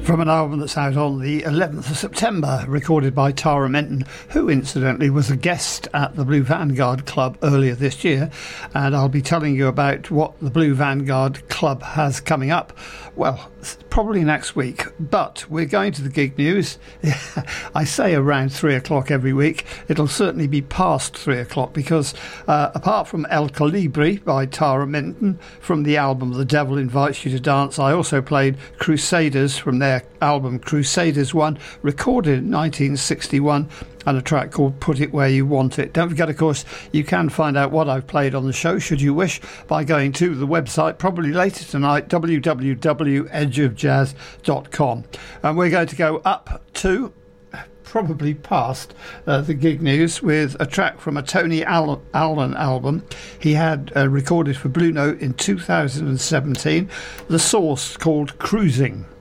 From an album that's out on the 11th of September, recorded by Tara Menton, who incidentally was a guest at the Blue Vanguard Club earlier this year, and I'll be telling you about what the Blue Vanguard Club has coming up. Well, probably next week, but we're going to the gig news. I say around 3 o'clock every week. It'll certainly be past 3 o'clock because apart from El Colibri by Tara Menton from the album The Devil Invites You to Dance, I also played Crusaders from their album Crusaders 1, recorded in 1961, and a track called Put It Where You Want It. Don't forget, of course, you can find out what I've played on the show, should you wish, by going to the website, probably later tonight, www.edgeofjazz.com. And we're going to go up to, probably past, the gig news with a track from a Tony Allen album he had recorded for Blue Note in 2017, The Source, called Cruising.